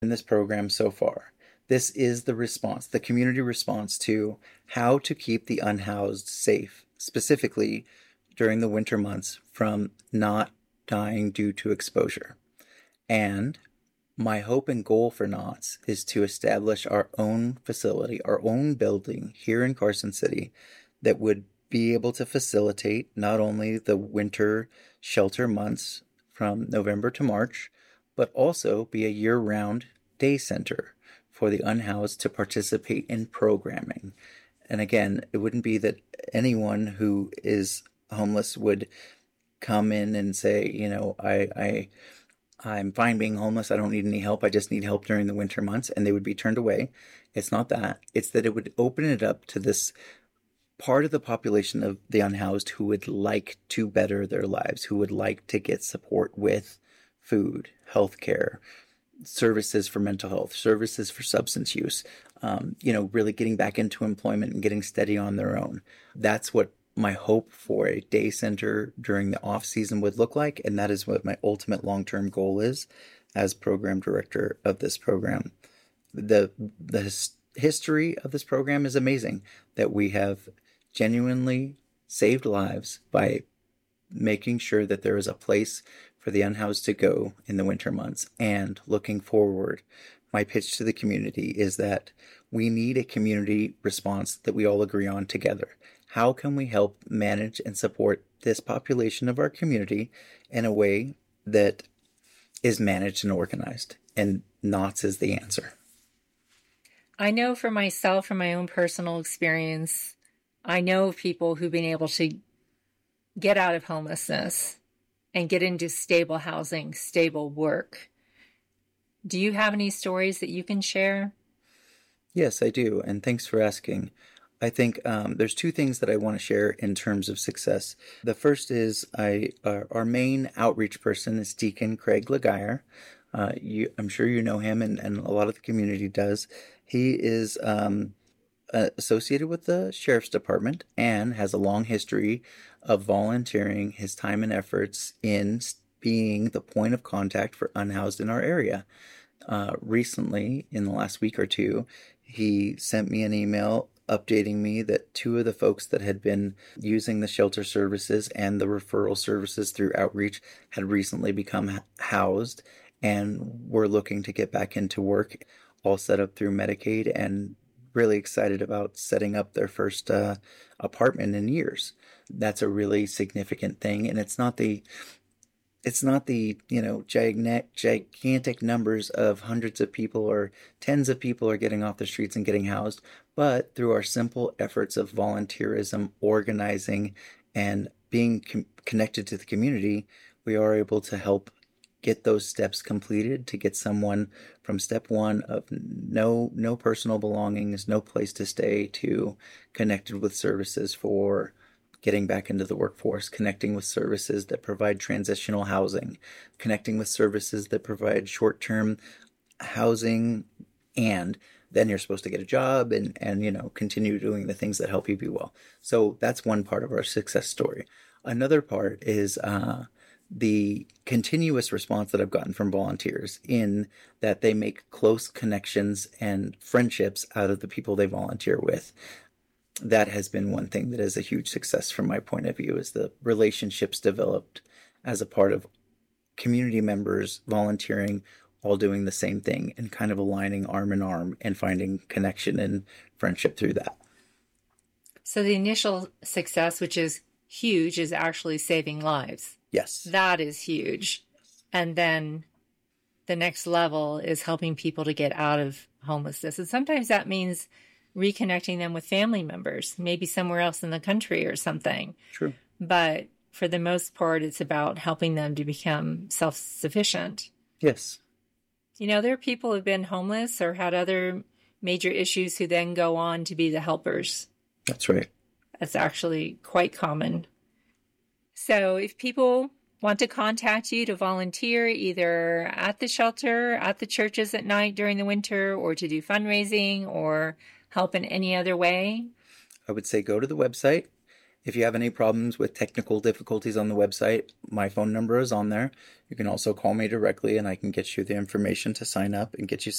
in this program so far. This is the response, the community response to how to keep the unhoused safe, specifically during the winter months from not dying due to exposure. And my hope and goal for Knott's is to establish our own facility, our own building here in Carson City that would be able to facilitate not only the winter shelter months from November to March, but also be a year-round day center for the unhoused to participate in programming. And again, it wouldn't be that anyone who is homeless would come in and say, I'm fine being homeless. I don't need any help. I just need help during the winter months, and they would be turned away. It's not that. It's that it would open it up to this part of the population of the unhoused who would like to better their lives, who would like to get support with food, healthcare, services for mental health, services for substance use, really getting back into employment and getting steady on their own. That's what my hope for a day center during the off season would look like. And that is what my ultimate long-term goal is as program director of this program. The history of this program is amazing, that we have genuinely saved lives by making sure that there is a place for the unhoused to go in the winter months. And looking forward, my pitch to the community is that we need a community response that we all agree on together. How can we help manage and support this population of our community in a way that is managed and organized? And Knott's is the answer. I know for myself, from my own personal experience, I know of people who've been able to get out of homelessness and get into stable housing, stable work. Do you have any stories that you can share? Yes, I do. And thanks for asking. I think there's two things that I want to share in terms of success. The first is our main outreach person is Deacon Craig Laguerre. I'm sure you know him, and a lot of the community does. He is associated with the Sheriff's Department and has a long history of volunteering his time and efforts in being the point of contact for unhoused in our area. Recently, in the last week or two, he sent me an email updating me that two of the folks that had been using the shelter services and the referral services through outreach had recently become housed and were looking to get back into work, all set up through Medicaid, and really excited about setting up their first apartment in years. That's a really significant thing, and it's not the gigantic numbers of hundreds of people or tens of people are getting off the streets and getting housed, but through our simple efforts of volunteerism, organizing, and being connected to the community, we are able to help get those steps completed to get someone from step one of no personal belongings, no place to stay, to connected with services for getting back into the workforce, connecting with services that provide transitional housing, connecting with services that provide short-term housing, and then you're supposed to get a job and continue doing the things that help you be well. So that's one part of our success story. Another part is the continuous response that I've gotten from volunteers, in that they make close connections and friendships out of the people they volunteer with. That has been one thing that is a huge success from my point of view, is the relationships developed as a part of community members volunteering, all doing the same thing and kind of aligning arm in arm and finding connection and friendship through that. So the initial success, which is huge, is actually saving lives. Yes. That is huge. And then the next level is helping people to get out of homelessness. And sometimes that means reconnecting them with family members, maybe somewhere else in the country or something. True. But for the most part, it's about helping them to become self-sufficient. Yes. There are people who've been homeless or had other major issues who then go on to be the helpers. That's right. That's actually quite common. So if people want to contact you to volunteer either at the shelter, at the churches at night during the winter, or to do fundraising or help in any other way, I would say go to the website If you have any problems with technical difficulties on the website, my phone number is on there. You can also call me directly and I can get you the information to sign up and get you